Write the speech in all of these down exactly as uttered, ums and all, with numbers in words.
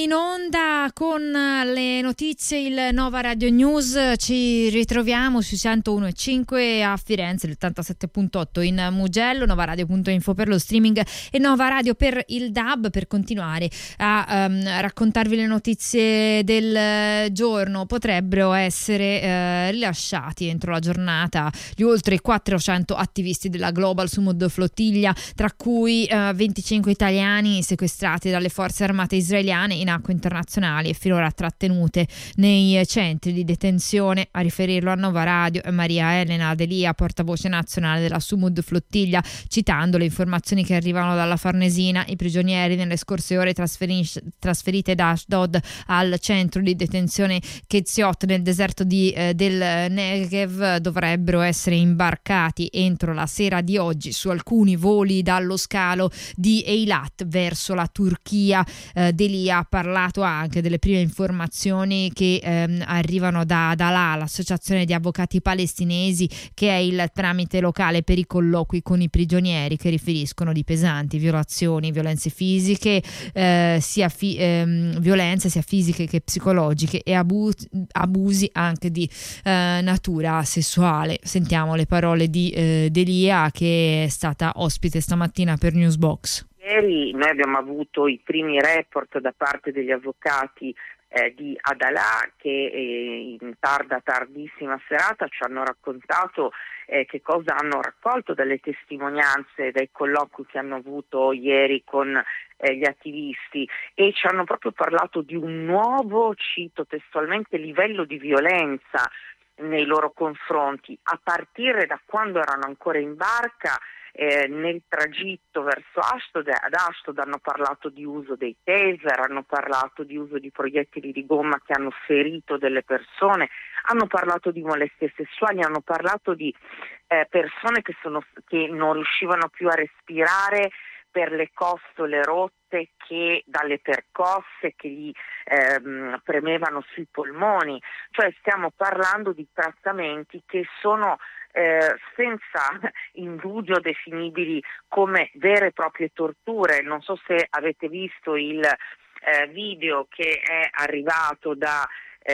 in onda con le notizie, il Nova Radio News. Ci ritroviamo sui centouno e cinque a Firenze, l'ottantasette virgola otto in Mugello, novaradio punto info per lo streaming e Nova Radio per il D A B, per continuare a um, raccontarvi le notizie del giorno. Potrebbero essere eh, rilasciati entro la giornata gli oltre quattrocento attivisti della Global Sumud Flottiglia, tra cui eh, venticinque italiani sequestrati dalle forze armate israeliane in acque internazionali e finora trattenute nei centri di detenzione. A riferirlo a Nova Radio è Maria Elena Delia, portavoce nazionale della Sumud Flottiglia, citando le informazioni che arrivano dalla Farnesina. I prigionieri nelle scorse ore trasferis- trasferite da Ashdod al centro di detenzione Ketziot nel deserto di, eh, del Negev dovrebbero essere imbarcati entro la sera di oggi su alcuni voli dallo scalo di Eilat verso la Turchia. Eh, Delia ha parlato anche delle prime informazioni che ehm, arrivano da Dala, l'associazione di avvocati palestinesi, che è il tramite locale per i colloqui con i prigionieri, che riferiscono di pesanti violazioni, violenze fisiche, eh, sia fi- ehm, violenze sia fisiche che psicologiche e abu- abusi anche di eh, natura sessuale. Sentiamo le parole di eh, Delia, che è stata ospite stamattina per Newsbox. Ieri noi abbiamo avuto i primi report da parte degli avvocati eh, di Adalah, che eh, in tarda, tardissima serata ci hanno raccontato eh, che cosa hanno raccolto dalle testimonianze, dai colloqui che hanno avuto ieri con eh, gli attivisti, e ci hanno proprio parlato di un nuovo, cito testualmente, livello di violenza nei loro confronti, a partire da quando erano ancora in barca. Eh, nel tragitto verso Ashdod, ad Ashdod hanno parlato di uso dei taser, hanno parlato di uso di proiettili di gomma che hanno ferito delle persone, hanno parlato di molestie sessuali, hanno parlato di eh, persone che, sono, che non riuscivano più a respirare per le costole rotte, che dalle percosse che gli ehm, premevano sui polmoni. Cioè stiamo parlando di trattamenti che sono Eh, senza indugio definibili come vere e proprie torture. Non so se avete visto il eh, video che è arrivato da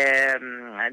ehm,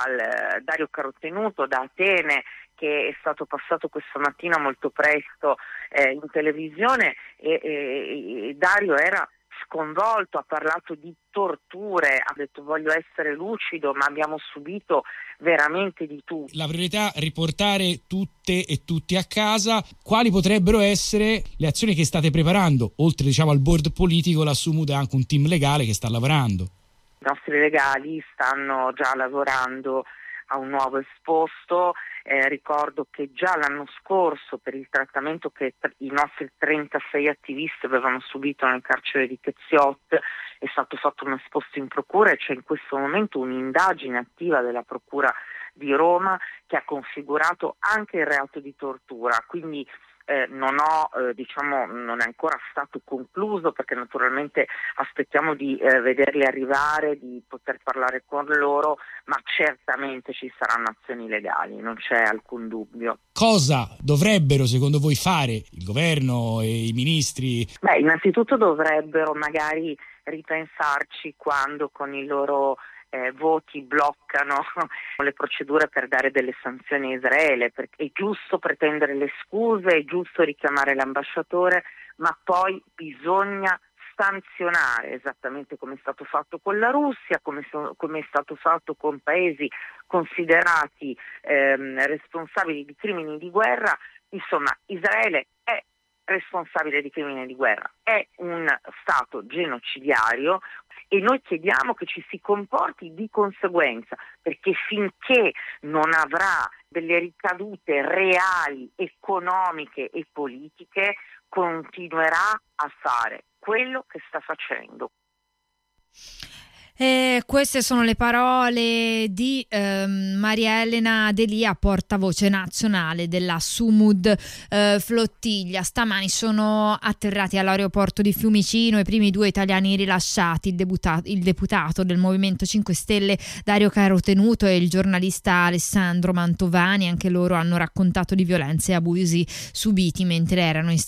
dal Dario Carottenuto da Atene, che è stato passato questa mattina molto presto eh, in televisione, e, e, e Dario era sconvolto, ha parlato di torture, ha detto voglio essere lucido, ma abbiamo subito veramente di tutto. La priorità è riportare tutte e tutti a casa. Quali potrebbero essere le azioni che state preparando? Oltre diciamo al board politico, la Sumud ha anche un team legale che sta lavorando. I nostri legali stanno già lavorando a un nuovo esposto. Eh, ricordo che già l'anno scorso, per il trattamento che i nostri trentasei attivisti avevano subito nel carcere di Ketziot, è stato fatto un esposto in procura, e c'è in questo momento un'indagine attiva della procura di Roma che ha configurato anche il reato di tortura. Quindi Eh, non ho, eh, diciamo, non è ancora stato concluso, perché naturalmente aspettiamo di eh, vederli arrivare, di poter parlare con loro, ma certamente ci saranno azioni legali, non c'è alcun dubbio. Cosa dovrebbero secondo voi fare il governo e i ministri? Beh, innanzitutto dovrebbero magari ripensarci quando con i loro Eh, voti bloccano le procedure per dare delle sanzioni a Israele, perché è giusto pretendere le scuse, è giusto richiamare l'ambasciatore, ma poi bisogna sanzionare, esattamente come è stato fatto con la Russia, come, so, come è stato fatto con paesi considerati ehm, responsabili di crimini di guerra. Insomma, Israele è responsabile di crimini di guerra, è un stato genocidario, e noi chiediamo che ci si comporti di conseguenza, perché finché non avrà delle ricadute reali, economiche e politiche, continuerà a fare quello che sta facendo. E queste sono le parole di ehm, Maria Elena Delia, portavoce nazionale della Sumud eh, Flottiglia. Stamani sono atterrati all'aeroporto di Fiumicino i primi due italiani rilasciati, il, deputato, il deputato del Movimento cinque Stelle Dario Carotenuto e il giornalista Alessandro Mantovani. Anche loro hanno raccontato di violenze e abusi subiti mentre erano in